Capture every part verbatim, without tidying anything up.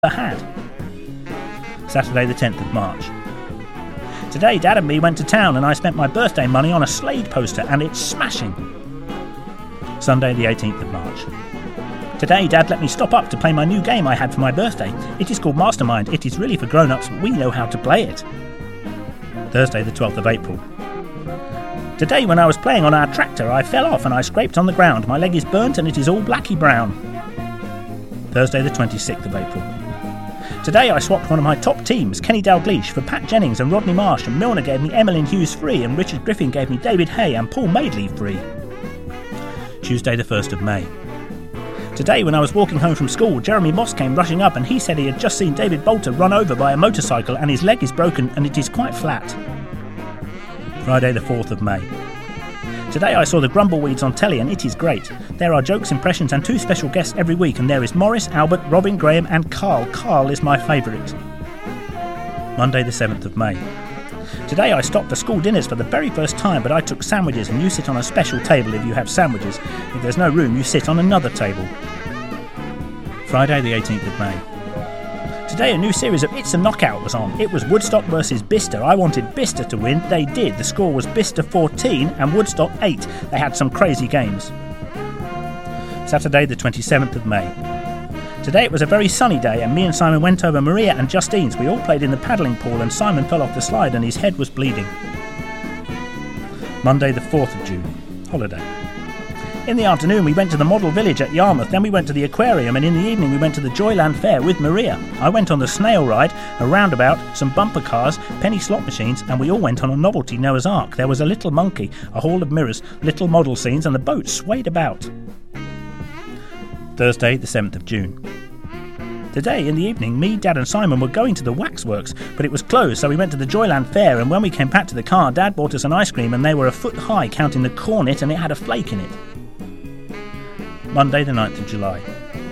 had. Saturday the tenth of March. Today Dad and me went to town and I spent my birthday money on a Slade poster and it's smashing. Sunday the eighteenth of March. Today Dad let me stop up to play my new game I had for my birthday. It is called Mastermind. It is really for grown-ups, but we know how to play it. Thursday the twelfth of April. Today when I was playing on our tractor I fell off and I scraped on the ground. My leg is burnt and it is all blacky brown. Thursday the twenty-sixth of April. Today I swapped one of my top teams, Kenny Dalglish, for Pat Jennings and Rodney Marsh, and Milner gave me Emmeline Hughes free and Richard Griffin gave me David Hay and Paul Madeley free. Tuesday the first of May. Today when I was walking home from school, Jeremy Moss came rushing up and he said he had just seen David Bolter run over by a motorcycle and his leg is broken and it is quite flat. Friday the fourth of May. Today I saw the Grumbleweeds on telly and it is great. There are jokes, impressions and two special guests every week, and there is Morris, Albert, Robin, Graham and Carl. Carl is my favourite. Monday the seventh of May. Today I stopped for school dinners for the very first time, but I took sandwiches, and you sit on a special table if you have sandwiches. If there's no room, you sit on another table. Friday the eighteenth of May. Today a new series of It's a Knockout was on. It was Woodstock versus Bicester. I wanted Bicester to win. They did. The score was Bicester fourteen and Woodstock eight. They had some crazy games. Saturday the twenty-seventh of May. Today it was a very sunny day and me and Simon went over Maria and Justine's. We all played in the paddling pool and Simon fell off the slide and his head was bleeding. Monday the fourth of June. Holiday. In the afternoon we went to the model village at Yarmouth, then we went to the aquarium, and in the evening we went to the Joyland Fair with Maria. I went on the snail ride, a roundabout, some bumper cars, penny slot machines, and we all went on a novelty Noah's Ark. There was a little monkey, a hall of mirrors, little model scenes, and the boat swayed about. Thursday the seventh of June. Today in the evening me, Dad and Simon were going to the waxworks, but it was closed, so we went to the Joyland Fair, and when we came back to the car Dad bought us an ice cream and they were a foot high counting the cornet and it had a flake in it. Monday the ninth of July.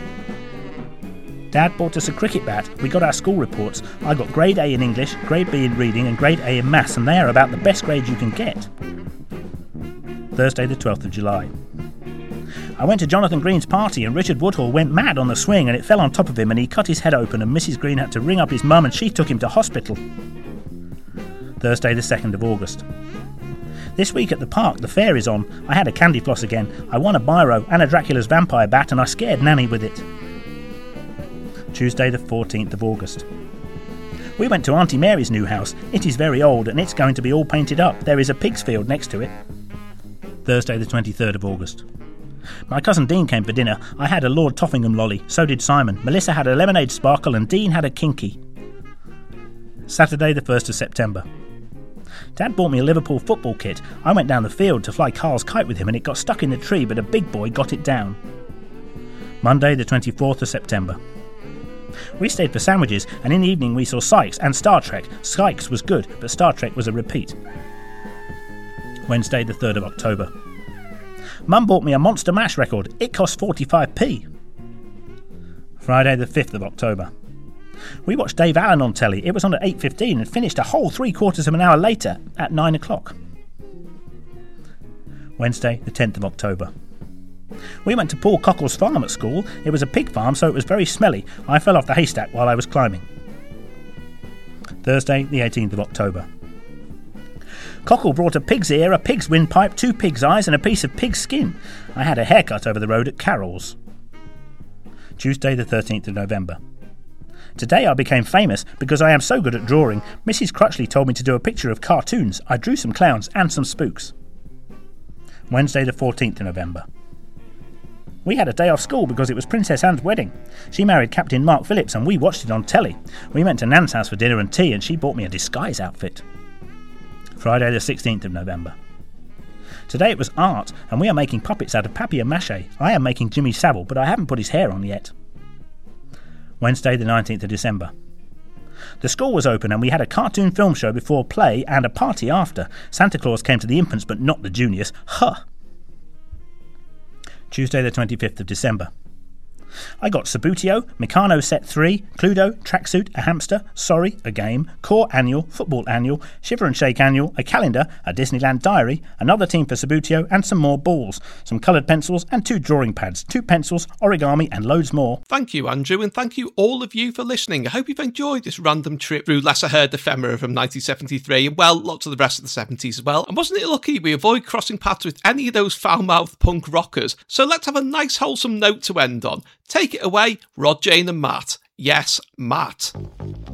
Dad bought us a cricket bat. We got our school reports. I got grade A in English, grade B in reading and grade A in maths, and they are about the best grades you can get. Thursday the twelfth of July. I went to Jonathan Green's party and Richard Woodhall went mad on the swing and it fell on top of him and he cut his head open and Missus Green had to ring up his mum and she took him to hospital. Thursday the second of August. This week at the park, the fair is on. I had a candy floss again. I won a biro and a Dracula's vampire bat and I scared Nanny with it. Tuesday the fourteenth of August. We went to Auntie Mary's new house. It is very old and it's going to be all painted up. There is a pig's field next to it. Thursday the twenty-third of August. My cousin Dean came for dinner. I had a Lord Toffingham lolly, so did Simon. Melissa had a lemonade sparkle and Dean had a kinky. Saturday the first of September. Dad bought me a Liverpool football kit. I went down the field to fly Carl's kite with him and it got stuck in the tree, but a big boy got it down. Monday the twenty-fourth of September. We stayed for sandwiches and in the evening we saw Sykes and Star Trek. Sykes was good, but Star Trek was a repeat. Wednesday the third of October. Mum bought me a Monster Mash record. It cost forty-five p. Friday the fifth of October. We watched Dave Allen on telly. It was on at eight fifteen and finished a whole three quarters of an hour later at nine o'clock. Wednesday the tenth of October. We went to Paul Cockle's farm at school. It was a pig farm, so it was very smelly. I fell off the haystack while I was climbing. Thursday the eighteenth of October. Cockle brought a pig's ear, a pig's windpipe, two pig's eyes and a piece of pig's skin. I had a haircut over the road at Carroll's. Tuesday the thirteenth of November. Today I became famous because I am so good at drawing. Missus Crutchley told me to do a picture of cartoons. I drew some clowns and some spooks. Wednesday the fourteenth of November. We had a day off school because it was Princess Anne's wedding. She married Captain Mark Phillips and we watched it on telly. We went to Nan's house for dinner and tea and she bought me a disguise outfit. Friday the sixteenth of November. Today it was art and we are making puppets out of papier-mâché. I am making Jimmy Savile, but I haven't put his hair on yet. Wednesday the nineteenth of December. The school was open and we had a cartoon film show before play and a party after. Santa Claus came to the infants but not the juniors. Huh! Tuesday the twenty-fifth of December. I got Subbuteo, Meccano Set three, Cluedo, Tracksuit, a hamster, Sorry, a game, Core Annual, Football Annual, Shiver and Shake Annual, a calendar, a Disneyland diary, another team for Subbuteo and some more balls, some coloured pencils and two drawing pads, two pencils, origami and loads more. Thank you, Andrew, and thank you all of you for listening. I hope you've enjoyed this random trip through Lesser Heard Ephemera from nineteen seventy-three and, well, lots of the rest of the seventies as well. And wasn't it lucky we avoid crossing paths with any of those foul-mouthed punk rockers? So let's have a nice wholesome note to end on. Take it away, Rod, Jane and Matt. Yes, Matt.